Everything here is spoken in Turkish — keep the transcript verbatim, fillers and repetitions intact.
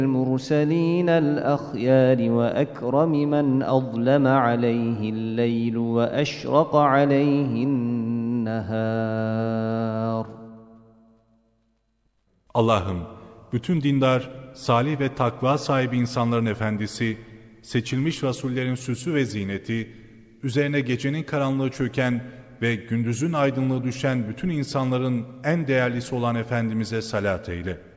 المرسلين الأخيار وأكرم من أظلم عليه الليل وأشرق عليه النهار. Allah'ım, bütün dindar, salih ve takva sahibi insanların efendisi, seçilmiş rasullerin süsü ve zineti, üzerine gecenin karanlığı çöken ve gündüzün aydınlığı düşen bütün insanların en değerlisi olan Efendimiz'e salat eyle.